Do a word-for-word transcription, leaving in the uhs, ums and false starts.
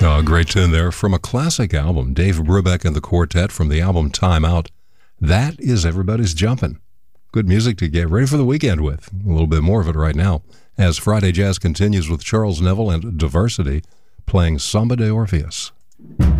Oh, great tune there from a classic album, Dave Brubeck and the Quartet from the album Time Out. That is Everybody's Jumpin'. Good music to get ready for the weekend with. A little bit more of it right now as Friday Jazz continues with Charles Neville and Diversity playing Samba de Orpheus.